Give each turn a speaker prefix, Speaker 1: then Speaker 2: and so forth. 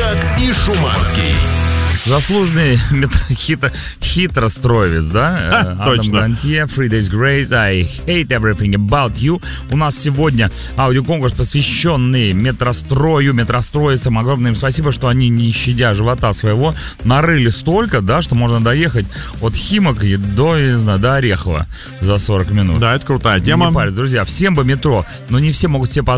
Speaker 1: Гусак и Шуманский.
Speaker 2: Заслуженный хитростроевец, да? Адам Грантье, 3 Days Grace, I Hate Everything About You. У нас сегодня аудиоконкурс, посвященный метростроицам. Огромное им спасибо, что они, не щадя живота своего, нарыли столько, да, что можно доехать от Химок и до Орехова за 40 минут.
Speaker 3: Да, это крутая тема.
Speaker 2: Не парься, друзья, всем бы метро, но не все могут себе позволить.